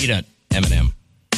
Eat it, Eminem.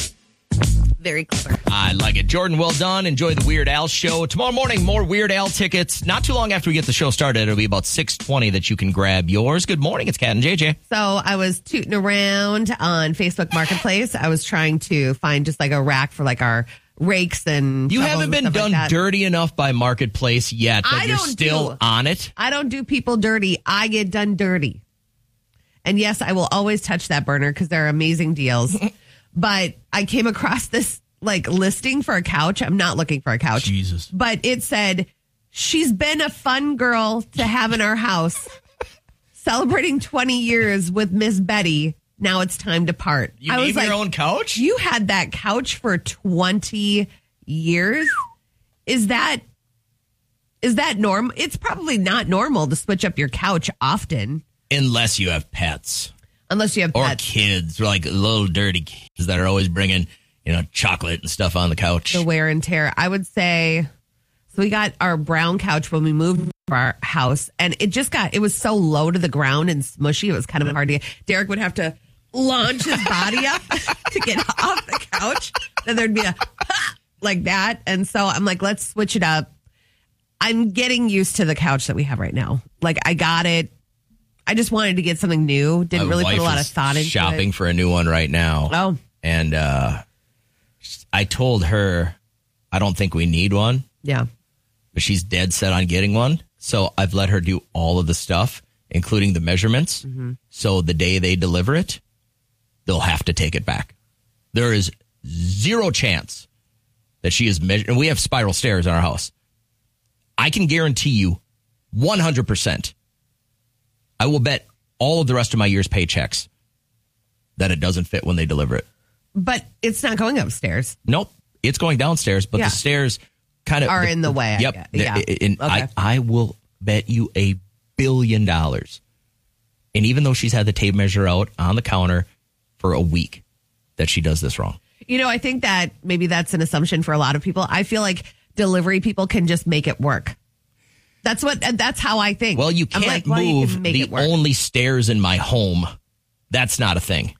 Very clever. I like it. Jordan, well done. Enjoy the Weird Al show. Tomorrow morning, more Weird Al tickets. Not too long after we get the show started, it'll be about 6:20 that you can grab yours. Good morning. It's Kat and JJ. So I was tooting around on Facebook Marketplace. I was trying to find just like a rack for like our rakes and You haven't been done dirty enough by Marketplace yet, but you're still on it. I don't do people dirty. I get done dirty. And yes, I will always touch that burner because they're amazing deals. But I came across this like listing for a couch. I'm not looking for a couch. Jesus. But it said, she's been a fun girl to have in our house. Celebrating 20 years with Miss Betty. Now it's time to part. You need your own couch? You had that couch for 20 years? Is that normal? It's probably not normal to switch up your couch often. Unless you have pets. Unless you have or pets. kids, or like little dirty kids that are always bringing, chocolate and stuff on the couch. The wear and tear. I would say, so we got our brown couch when we moved to our house, and it was so low to the ground and smushy. It was kind of hard to get. Derek would have to launch his body up to get off the couch. Then there'd be a like that. And so I'm like, let's switch it up. I'm getting used to the couch that we have right now. Like, I got it. I just wanted to get something new. Didn't really put a lot of thought into it. Shopping for a new one right now. Oh. And I told her, I don't think we need one. Yeah. But she's dead set on getting one. So I've let her do all of the stuff, including the measurements. Mm-hmm. So the day they deliver it, they'll have to take it back. There is zero chance that she is measured. And we have spiral stairs in our house. I can guarantee you 100%. I will bet all of the rest of my year's paychecks that it doesn't fit when they deliver it. But it's not going upstairs. Nope. It's going downstairs, but the stairs kind of are in the way. Yep. Yeah. And I will bet you $1 billion. And even though she's had the tape measure out on the counter for a week, that she does this wrong. I think that maybe that's an assumption for a lot of people. I feel like delivery people can just make it work. That's how I think. Well, you can't move the only stairs in my home. That's not a thing.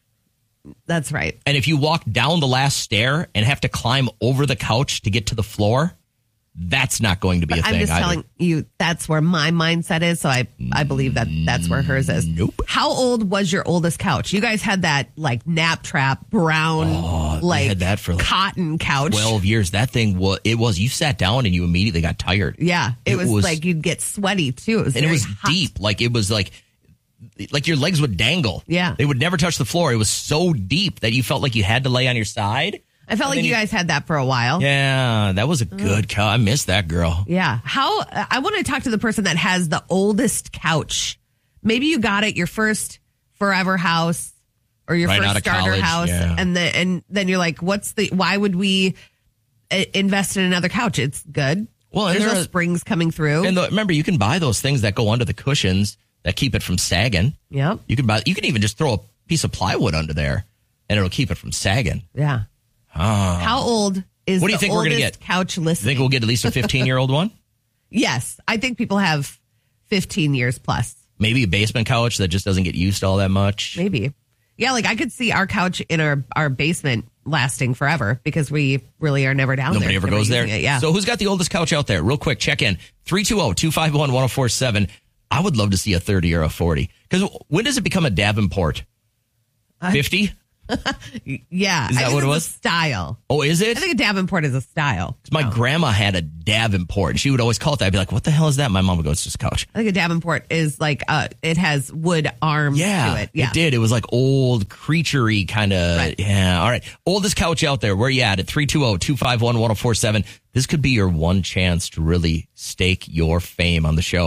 That's right. And if you walk down the last stair and have to climb over the couch to get to the floor, that's not going to be a thing. I'm just telling you, that's where my mindset is. So I believe that's where hers is. Nope. How old was your oldest couch? You guys had that like nap trap brown, we had that for like cotton couch. 12 years. That thing you sat down and you immediately got tired. Yeah. It was like you'd get sweaty too. It was deep. Like it was like your legs would dangle. Yeah. They would never touch the floor. It was so deep that you felt like you had to lay on your side. I felt like you guys had that for a while. Yeah, that was a good couch. I missed that girl. Yeah. I want to talk to the person that has the oldest couch. Maybe you got it your first forever house or your first starter house. Yeah. And then you're like, why would we invest in another couch? It's good. Well, and there's no springs coming through. And remember, you can buy those things that go under the cushions that keep it from sagging. Yep. You can even just throw a piece of plywood under there and it'll keep it from sagging. Yeah. How old is what do you the think we're gonna oldest get? Couch listing? Think we'll get at least a 15-year-old one? Yes. I think people have 15 years plus. Maybe a basement couch that just doesn't get used all that much. Maybe. Yeah, like I could see our couch in our basement lasting forever because we really are never down there. Nobody ever goes there. Yeah. So who's got the oldest couch out there? Real quick, check in. 320-251-1047. I would love to see a 30 or a 40. Because when does it become a Davenport? 50? Yeah. Is that what it was? Style. Oh, is it? I think a Davenport is a style. My grandma had a Davenport. She would always call it that. I'd be like, what the hell is that? My mom would go, it's just a couch. I think a Davenport is like, it has wood arms to it. Yeah, it did. It was like old, creaturey kind of. Right. Yeah. All right. Oldest couch out there. Where you at? At 320-251-1047. This could be your one chance to really stake your fame on the show.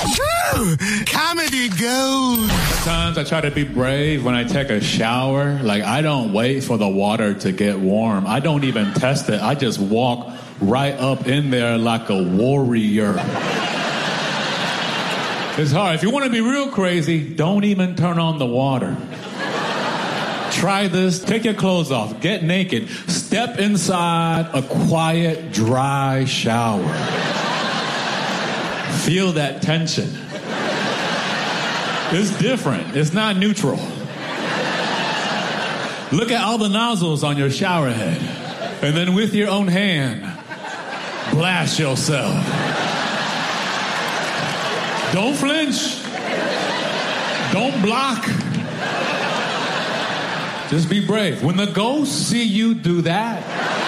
Comedy gold. Sometimes I try to be brave when I take a shower. Like, I don't wait for the water to get warm. I don't even test it. I just walk right up in there like a warrior. It's hard. If you want to be real crazy, don't even turn on the water. Try this. Take your clothes off. Get naked. Step inside a quiet, dry shower. Feel that tension. It's different. It's not neutral. Look at all the nozzles on your shower head. And then with your own hand, blast yourself. Don't flinch. Don't block. Just be brave. When the ghosts see you do that,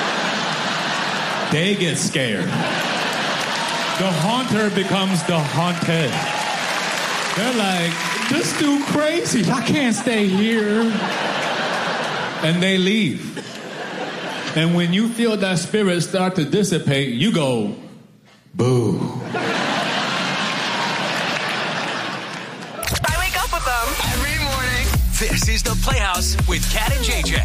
they get scared. The haunter becomes the haunted. They're like, this dude crazy. I can't stay here. And they leave. And when you feel that spirit start to dissipate, you go, boo. I wake up with them every morning. This is The Playhouse with Kat and JJ.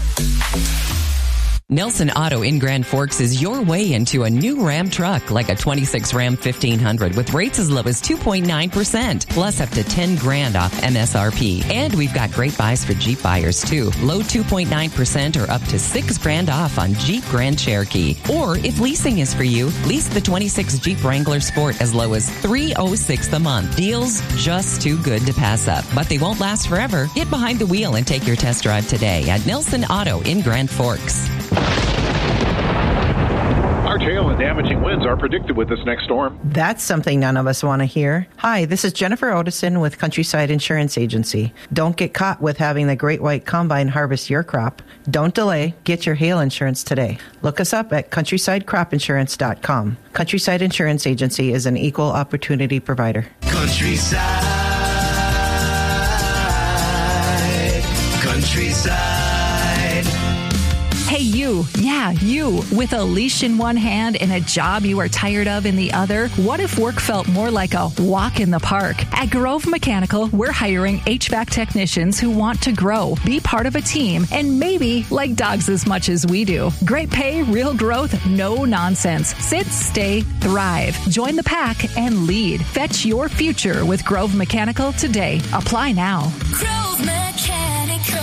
Nelson Auto in Grand Forks is your way into a new Ram truck, like a 26 Ram 1500 with rates as low as 2.9%, plus up to $10,000 off MSRP. And we've got great buys for Jeep buyers too. Low 2.9% or up to $6,000 off on Jeep Grand Cherokee. Or if leasing is for you, lease the 26 Jeep Wrangler Sport as low as $306 a month. Deals just too good to pass up, but they won't last forever. Get behind the wheel and take your test drive today at Nelson Auto in Grand Forks. Large hail and damaging winds are predicted with this next storm. That's something none of us want to hear. Hi, this is Jennifer Otison with Countryside Insurance Agency. Don't get caught with having the Great White Combine harvest your crop. Don't delay. Get your hail insurance today. Look us up at CountrysideCropInsurance.com. Countryside Insurance Agency is an equal opportunity provider. Countryside. Hey, you. Yeah, you. With a leash in one hand and a job you are tired of in the other, what if work felt more like a walk in the park? At Grove Mechanical, we're hiring HVAC technicians who want to grow, be part of a team, and maybe like dogs as much as we do. Great pay, real growth, no nonsense. Sit, stay, thrive. Join the pack and lead. Fetch your future with Grove Mechanical today. Apply now. Grove Mechanical.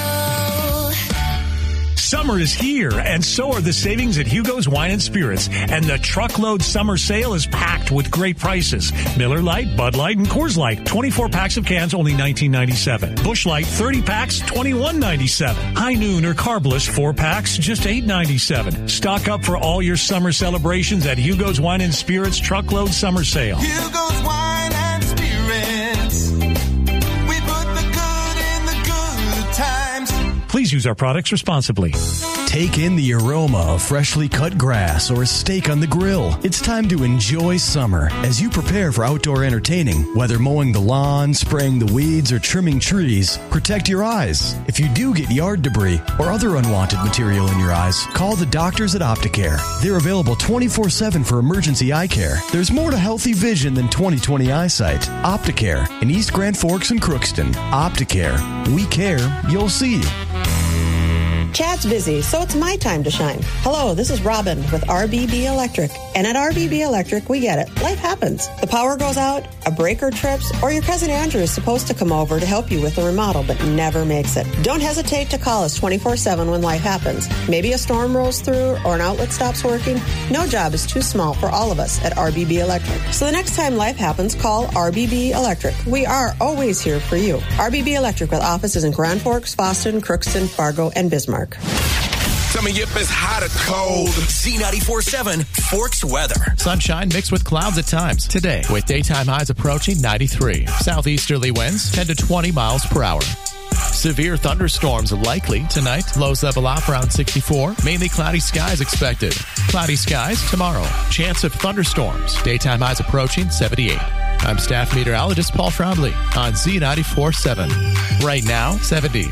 Summer is here, and so are the savings at Hugo's Wine and Spirits. And the truckload summer sale is packed with great prices. Miller Lite, Bud Light, and Coors Light. 24 packs of cans, only $19.97. Busch Light, 30 packs, $21.97. High Noon or Carbless, 4 packs, just $8.97. Stock up for all your summer celebrations at Hugo's Wine and Spirits truckload summer sale. Hugo's Wine and Spirits. We put the good in the good times. Please use our products responsibly. Take in the aroma of freshly cut grass or a steak on the grill. It's time to enjoy summer as you prepare for outdoor entertaining. Whether mowing the lawn, spraying the weeds, or trimming trees, protect your eyes. If you do get yard debris or other unwanted material in your eyes, call the doctors at Opticare. They're available 24/7 for emergency eye care. There's more to healthy vision than 20/20 eyesight. Opticare in East Grand Forks and Crookston. Opticare. We care. You'll see. Chad's busy, so it's my time to shine. Hello, this is Robin with RBB Electric. And at RBB Electric, we get it. Life happens. The power goes out, a breaker trips, or your cousin Andrew is supposed to come over to help you with the remodel, but never makes it. Don't hesitate to call us 24/7 when life happens. Maybe a storm rolls through or an outlet stops working. No job is too small for all of us at RBB Electric. So the next time life happens, call RBB Electric. We are always here for you. RBB Electric with offices in Grand Forks, Boston, Crookston, Fargo, and Bismarck. Tell me if it's hot or cold. Z94.7 Forks weather. Sunshine mixed with clouds at times today, with daytime highs approaching 93. Southeasterly winds 10 to 20 miles per hour. Severe thunderstorms likely tonight. Lows level off around 64. Mainly cloudy skies expected. Cloudy skies tomorrow. Chance of thunderstorms. Daytime highs approaching 78. I'm staff meteorologist Paul Froundley on Z94.7. Right now, 70.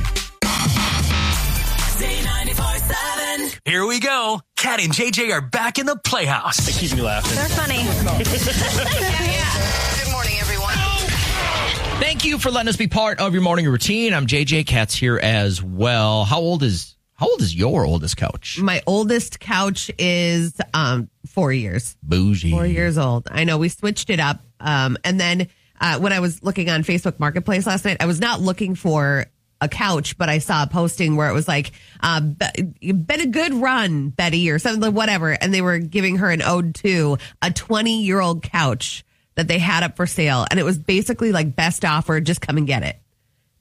Here we go. Kat and JJ are back in the Playhouse. They keep me laughing. They're funny. Good morning, everyone. Thank you for letting us be part of your morning routine. I'm JJ. Kat's here as well. How old is your oldest couch? My oldest couch is 4 years. Bougie. 4 years old. I know we switched it up. And then when I was looking on Facebook Marketplace last night, I was not looking for a couch, but I saw a posting where it was like, been a good run, Betty, or something, whatever. And they were giving her an ode to a 20-year-old couch that they had up for sale. And it was basically like best offer, just come and get it.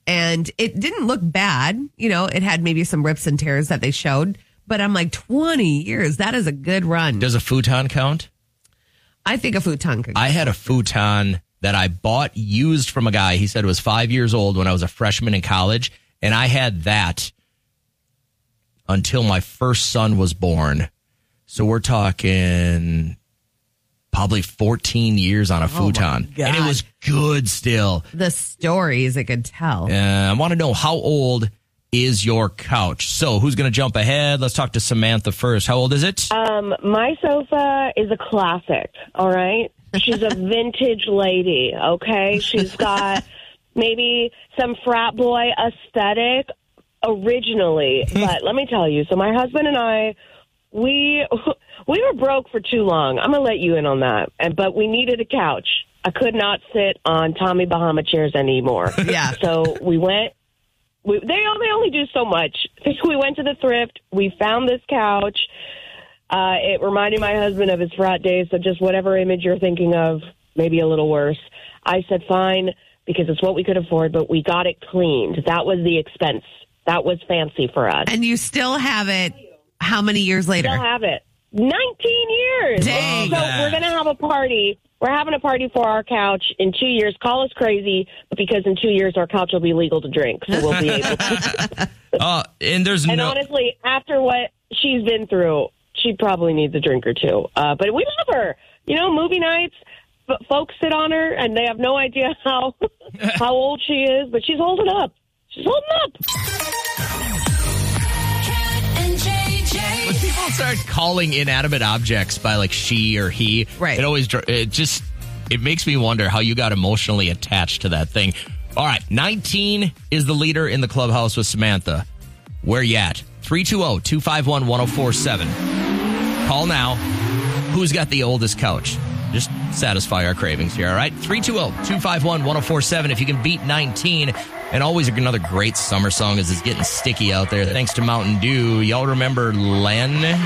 And it didn't look bad. You know, it had maybe some rips and tears that they showed. But I'm like, 20 years, that is a good run. Does a futon count? I think a futon could count. I had a futon that I bought used from a guy. He said it was 5 years old when I was a freshman in college. And I had that until my first son was born. So we're talking probably 14 years on a futon. And it was good still. The stories it could tell. I want to know, how old is your couch? So who's going to jump ahead? Let's talk to Samantha first. How old is it? My sofa is a classic, all right? She's a vintage lady, okay? She's got maybe some frat boy aesthetic originally. But let me tell you, so my husband and I, we were broke for too long. I'm going to let you in on that. But we needed a couch. I could not sit on Tommy Bahama chairs anymore. Yeah. So we went. They only do so much. We went to the thrift. We found this couch. It reminded my husband of his frat days, so just whatever image you're thinking of, maybe a little worse. I said, fine, because it's what we could afford, but we got it cleaned. That was the expense. That was fancy for us. And you still have it how many years later? Still have it. 19 years. Dang. So we're going to have a party. We're having a party for our couch in 2 years. Call us crazy, but because in 2 years our couch will be legal to drink, so we'll be able to. And honestly, after what she's been through, she probably needs a drink or two. But we love her. You know, movie nights, folks sit on her, and they have no idea how old she is, but she's holding up. She's holding up. When people start calling inanimate objects by like she or he, right? It makes me wonder how you got emotionally attached to that thing. All right, 19 is the leader in the clubhouse with Samantha. Where you at? 320-251-1047. Call now. Who's got the oldest couch? Just satisfy our cravings here, all right? 320-251-1047 if you can beat 19. And always another great summer song as it's getting sticky out there. Thanks to Mountain Dew. Y'all remember Len?